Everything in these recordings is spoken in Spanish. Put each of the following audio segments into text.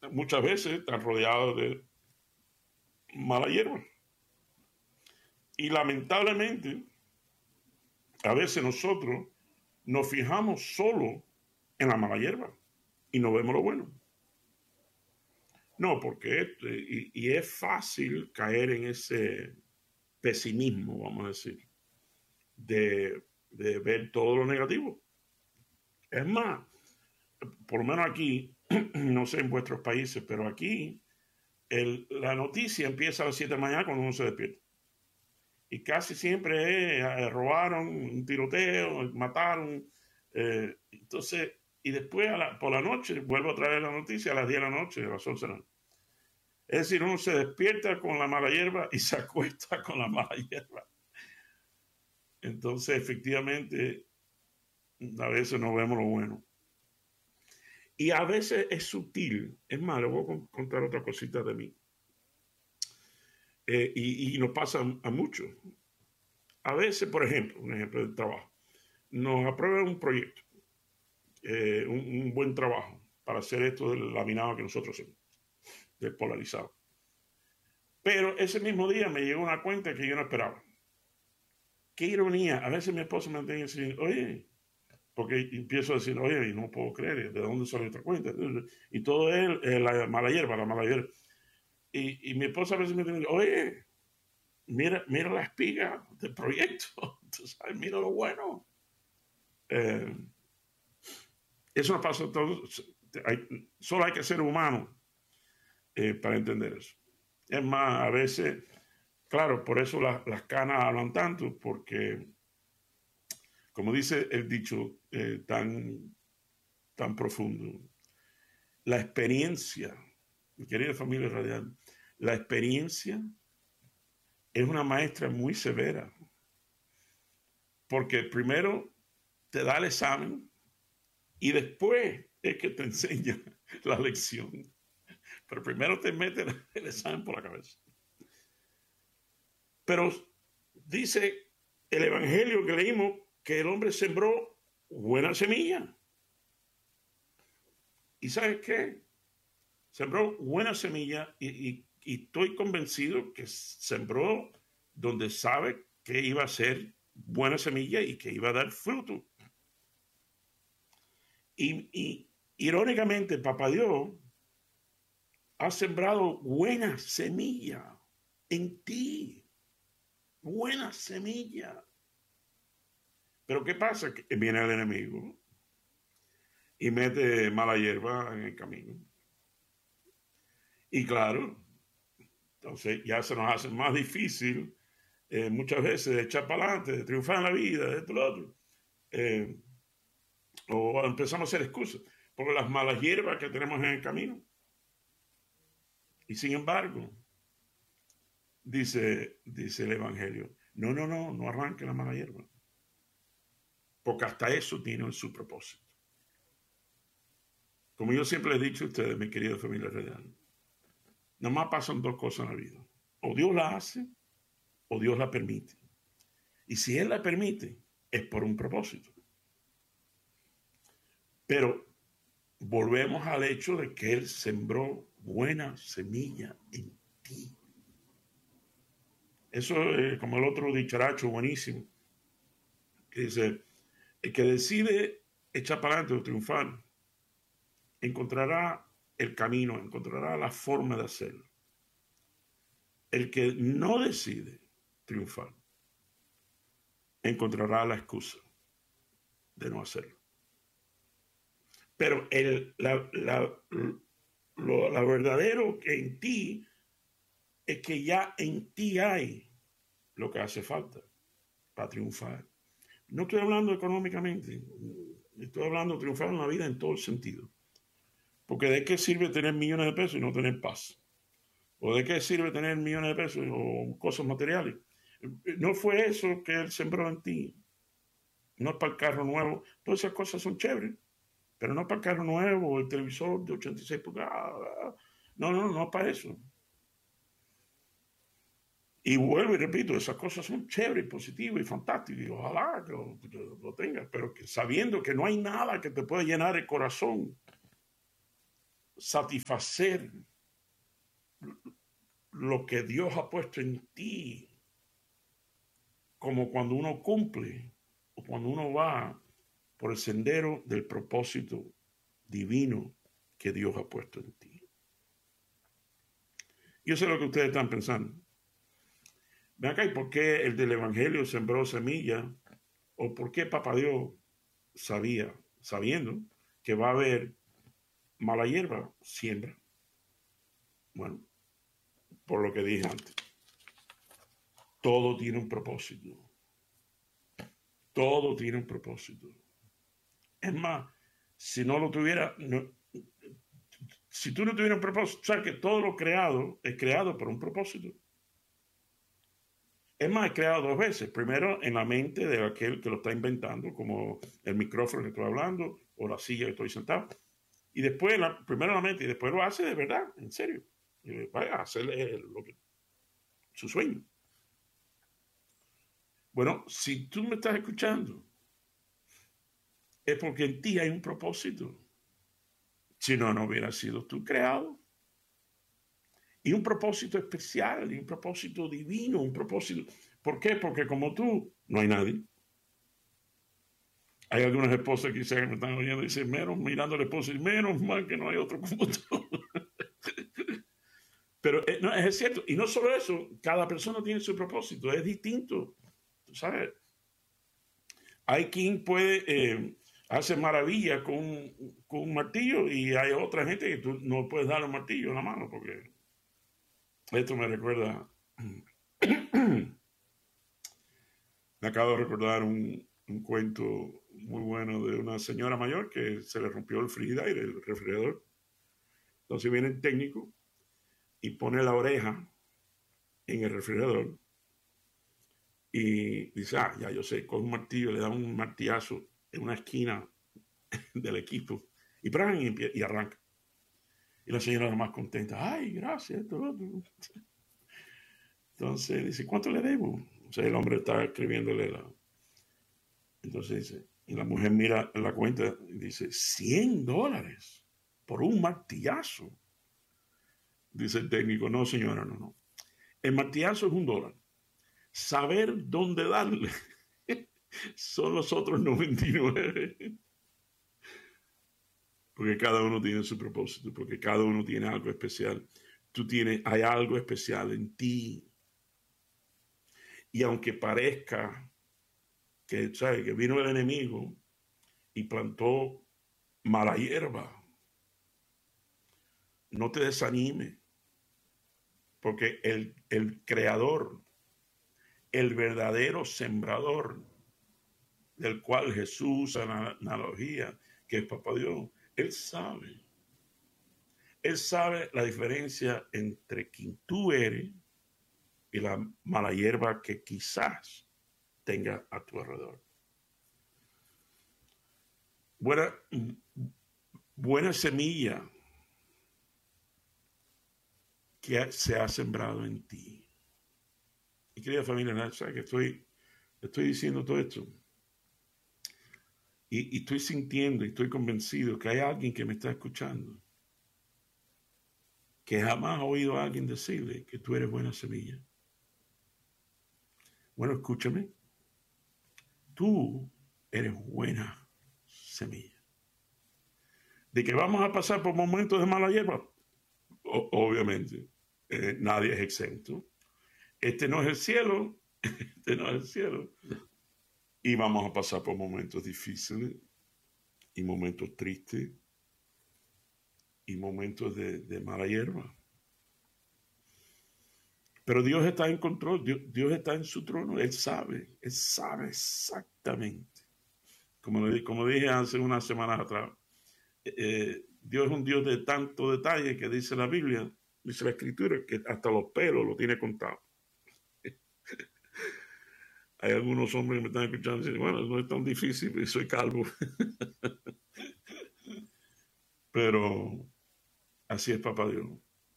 muchas veces están rodeados de mala hierba. Y lamentablemente, a veces nosotros nos fijamos solo en la mala hierba y no vemos lo bueno. No, porque y es fácil caer en ese pesimismo, vamos a decir, de ver todo lo negativo. Es más, por lo menos aquí, no sé en vuestros países, pero aquí la noticia empieza a las 7 de la mañana cuando uno se despierta. Y casi siempre robaron, un tiroteo, mataron. Entonces, y después por la noche vuelvo a traer la noticia a las 10 de la noche, a las 11 de la noche. Es decir, uno se despierta con la mala hierba y se acuesta con la mala hierba. Entonces, efectivamente, a veces no vemos lo bueno. Y a veces es sutil. Es más, le voy a contar otra cosita de mí. Y nos pasa a muchos. A veces, por ejemplo, un ejemplo de trabajo, nos aprueban un proyecto, un buen trabajo para hacer esto del laminado que nosotros hacemos, del polarizado. Pero ese mismo día me llegó una cuenta que yo no esperaba. Qué ironía. A veces mi esposo me tiene que decir, oye, porque empiezo a decir, oye, no puedo creer, ¿de dónde sale esta cuenta? Y todo es la mala hierba, la mala hierba. Y mi esposa a veces me dice, oye, mira la espiga del proyecto, tú sabes, mira lo bueno. Eso no pasa todo, solo hay que ser humano para entender eso. Es más, a veces, claro, por eso las canas hablan tanto, porque, como dice el dicho tan profundo, la experiencia, mi querida familia radial, la experiencia es una maestra muy severa, porque primero te da el examen y después es que te enseña la lección. Pero primero te mete el examen por la cabeza. Pero dice el evangelio que leímos que el hombre sembró buena semilla. ¿Y sabes qué? Sembró buena semilla y estoy convencido que sembró donde sabe que iba a ser buena semilla y que iba a dar fruto. Y irónicamente, Papá Dios ha sembrado buena semilla en ti. Buena semilla. Pero ¿qué pasa? Que viene el enemigo y mete mala hierba en el camino. Y claro, entonces ya se nos hace más difícil muchas veces de echar para adelante, de triunfar en la vida, de esto y lo otro. O empezamos a hacer excusas por las malas hierbas que tenemos en el camino. Y sin embargo, dice el Evangelio, no arranque la mala hierba. Porque hasta eso tiene su propósito. Como yo siempre les he dicho a ustedes, mi querida familia real, nomás pasan dos cosas en la vida. O Dios la hace, o Dios la permite. Y si Él la permite, es por un propósito. Pero volvemos al hecho de que Él sembró buena semilla en ti. Eso es como el otro dicharacho buenísimo, que dice, el que decide echar para adelante o triunfar, encontrará el camino, encontrará la forma de hacerlo. El que no decide triunfar, encontrará la excusa de no hacerlo. Pero la verdadero que en ti es que ya en ti hay lo que hace falta para triunfar. No estoy hablando económicamente, estoy hablando de triunfar en la vida en todo el sentido. Porque ¿de qué sirve tener millones de pesos y no tener paz? ¿O de qué sirve tener millones de pesos o cosas materiales? No fue eso que Él sembró en ti. No es para el carro nuevo. Todas esas cosas son chéveres. Pero no para el carro nuevo o el televisor de 86 pulgadas. No es para eso. Y vuelvo y repito, esas cosas son chéveres, positivas y fantásticas. Y ojalá que lo tengas. Pero sabiendo que no hay nada que te pueda llenar el corazón satisfacer lo que Dios ha puesto en ti, como cuando uno cumple o cuando uno va por el sendero del propósito divino que Dios ha puesto en ti. Yo sé lo que ustedes están pensando. Ven acá, ¿y por qué el del Evangelio sembró semilla? ¿O por qué Papá Dios sabiendo que va a haber mala hierba, siembra? Bueno, por lo que dije antes, todo tiene un propósito. Todo tiene un propósito. Es más, si no lo tuviera, si tú no tuvieras un propósito, sabes que todo lo creado es creado por un propósito. Es más, es creado dos veces. Primero en la mente de aquel que lo está inventando, como el micrófono que estoy hablando o la silla que estoy sentado. Y después, primero en la mente y después lo hace de verdad, en serio. Y vaya a hacer su sueño. Bueno, si tú me estás escuchando, es porque en ti hay un propósito. Si no, no hubiera sido tú creado. Y un propósito especial, y un propósito divino, un propósito. ¿Por qué? Porque como tú, no hay nadie. Hay algunas esposas que quizás me están oyendo y dicen, menos mirando al esposo, y menos mal que no hay otro como tú. Pero no, es cierto. Y no solo eso, cada persona tiene su propósito, es distinto. ¿Tú sabes? Hay quien puede hacer maravillas con un martillo y hay otra gente que tú no puedes darle un martillo en la mano porque esto me recuerda, me acabo de recordar un cuento muy bueno de una señora mayor que se le rompió el frigidaire, el refrigerador. Entonces viene el técnico y pone la oreja en el refrigerador y dice, ya yo sé, con un martillo le da un martillazo en una esquina del equipo y arranca. Y la señora la más contenta, ay, gracias, esto, lo otro. Entonces dice, ¿cuánto le debo? O sea, el hombre está escribiéndole Entonces dice, y la mujer mira en la cuenta y dice, $100 por un martillazo. Dice el técnico, no señora, no. El martillazo es $1. Saber dónde darle son los otros 99. Porque cada uno tiene su propósito, porque cada uno tiene algo especial. Hay algo especial en ti. Y aunque parezca que, ¿sabes? Que vino el enemigo y plantó mala hierba, no te desanime, porque el creador, el verdadero sembrador, del cual Jesús usa la analogía, que es Papá Dios, Él sabe la diferencia entre quien tú eres y la mala hierba que quizás tenga a tu alrededor. Buena semilla que se ha sembrado en ti. Y querida familia, ¿sabes que estoy diciendo todo esto? Y estoy sintiendo y estoy convencido que hay alguien que me está escuchando que jamás ha oído a alguien decirle que tú eres buena semilla. Bueno, escúchame. Tú eres buena semilla. De que vamos a pasar por momentos de mala hierba, obviamente, nadie es exento. Este no es el cielo, este no es el cielo. Y vamos a pasar por momentos difíciles y momentos tristes y momentos de mala hierba. Pero Dios está en control, Dios está en su trono, Él sabe exactamente. Como dije hace unas semanas atrás, Dios es un Dios de tanto detalle que dice la Biblia, dice la Escritura, que hasta los pelos lo tiene contado. Hay algunos hombres que me están escuchando y dicen, bueno, no es tan difícil, soy calvo. Pero así es Papá Dios.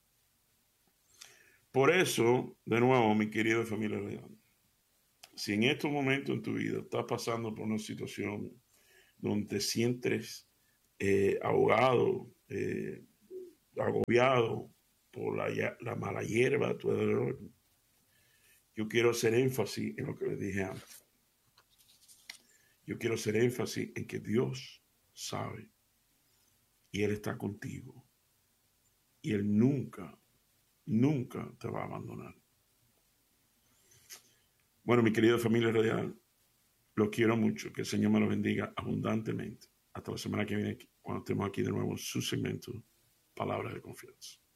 Por eso, de nuevo, mi querida familia real, si en estos momentos en tu vida estás pasando por una situación donde te sientes ahogado, agobiado por la mala hierba a tu alrededor, yo quiero hacer énfasis en lo que les dije antes. Yo quiero hacer énfasis en que Dios sabe y Él está contigo. Y Él nunca, nunca te va a abandonar. Bueno, mi querida familia radial, los quiero mucho. Que el Señor me los bendiga abundantemente. Hasta la semana que viene, cuando estemos aquí de nuevo en su segmento, Palabras de Confianza.